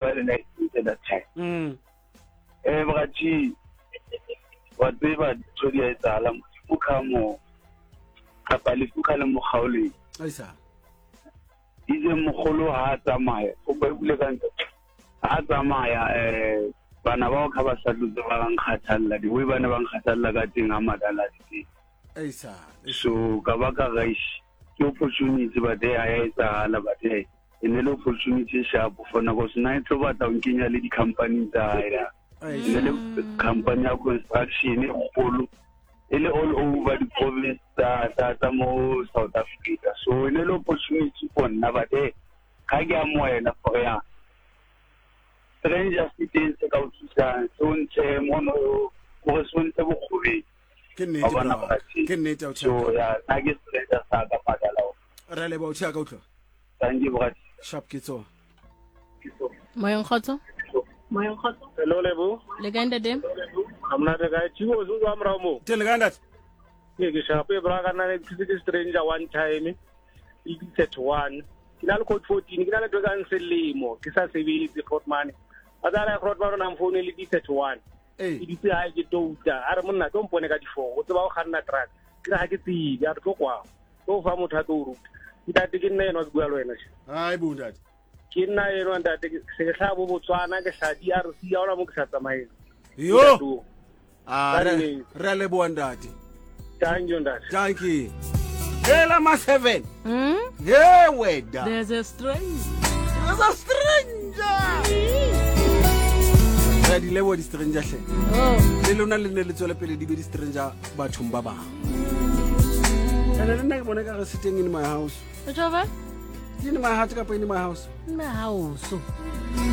le license that time bagathi wa tseba tsho di etsahala mo kamo kapa le fuka le mo khaoleng aisa ise mogolo ha tsamaya go ba bule ka ntse ha tsamaya bana ba o kha ba sa tlotse ba bang khathalla di we bana bang khathalla ka teng a madala di aisa so ka ba ka gaish ke opportunity ba de ya etsahala ba de ene le opportunity sharp for na go sna itlo ba ta nkenya le di company tsa ya le company ya construction e kgolo ele all over the province ta mo South Africa so ene le opportunity for na ba de ka ke amoela for ya stranger cities ka utsa so ntshe mono go so ntshe bo khobe ke nnete o so ya na ke stranger sa ka padala ra le ba o tshaka utlo thank you brother sharp kitso Moyong khotso hello lebo le ganda dem amna daga chiwo zo amra mo tele ganda ke sharp e bra kana le stranger one time e 31 kinal code 14 kinal to ga nselimo ke sa sebetsi khotmane adala khotmane na mfone le 31 e di tsa ke touta a re monna to mpone ka difo o tseba o khanna truck ke ha ke tsi ya tlo kwa to fa motho a to ruta ntate ke nna eno a bua le wena ai bundati ke nna eno ntate se ke tlha bo Botswana ke tlha DRC ya ona mo ke sa tsamaye yo re le bondati thank you ntate thank you hela ma 7 yeah weda there's a stranger di lebo di stranger hle le lona le ne le tswela pele di be di stranger bathong ba bang le nna ke bona ka re sitting in my house Jova in my heart ka pa in my house in my house